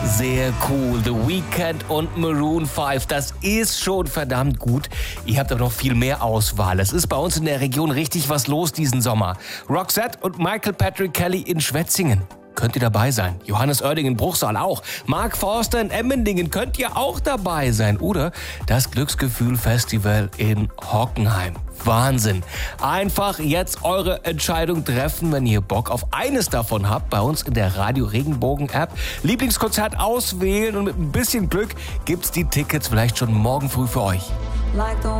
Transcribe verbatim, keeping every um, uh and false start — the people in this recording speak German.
Sehr cool. The Weeknd und Maroon fünf. Das ist schon verdammt gut. Ihr habt aber noch viel mehr Auswahl. Es ist bei uns in der Region richtig was los diesen Sommer. Roxette und Michael Patrick Kelly in Schwetzingen. Könnt ihr dabei sein. Johannes Oerding in Bruchsal auch. Mark Forster in Emmendingen könnt ihr auch dabei sein. Oder das Glücksgefühl-Festival in Hockenheim. Wahnsinn. Einfach jetzt eure Entscheidung treffen, wenn ihr Bock auf eines davon habt. Bei uns in der Radio Regenbogen App. Lieblingskonzert auswählen und mit ein bisschen Glück gibt's die Tickets vielleicht schon morgen früh für euch.